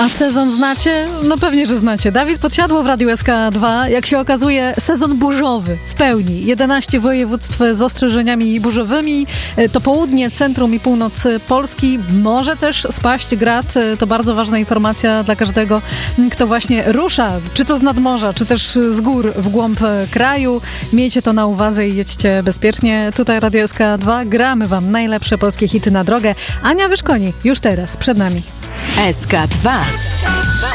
A sezon znacie? No pewnie, że znacie. Dawid Podsiadło w Radiu SK2. Jak się okazuje, sezon burzowy w pełni. 11 województw z ostrzeżeniami burzowymi. To południe, centrum i północ Polski. Może też spaść grad. To bardzo ważna informacja dla każdego, kto właśnie rusza, czy to z nadmorza, czy też z gór w głąb kraju. Miejcie to na uwadze i jedźcie bezpiecznie. Tutaj Radio SK2. Gramy wam najlepsze polskie hity na drogę. Ania Wyszkoni już teraz przed nami. SK2.